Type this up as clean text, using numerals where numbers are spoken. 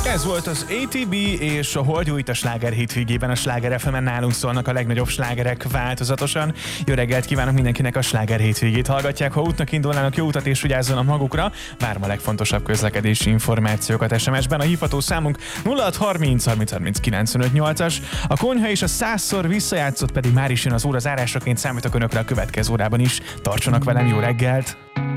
Ez volt az ATB és a Hold Jó itt a Sláger hétvégében, a Sláger FM-en nálunk szólnak a legnagyobb slágerek változatosan. Jó reggelt kívánok mindenkinek, a Sláger hétvégét hallgatják. Ha útnak indulnának, jó utat és vigyázzanak magukra. Várom a legfontosabb közlekedési információkat SMS-ben. A hívható számunk 0630 30 30 95 8-as. A konyha és a 100-szor visszajátszott pedig már is jön az óra zárásaként, számítok önökre a következő órában is. Tartsanak velem, jó reggelt!